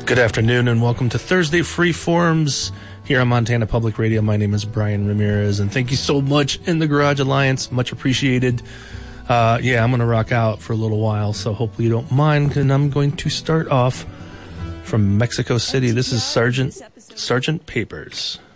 Good afternoon and welcome to Thursday Freeforms here on Montana Public Radio. My name is Brian Ramirez and thank you so much in the Garage Alliance. Much appreciated. I'm going to rock out for a little while, so hopefully you don't mind. And I'm going to start off from Mexico City. This is Sergeant Papers.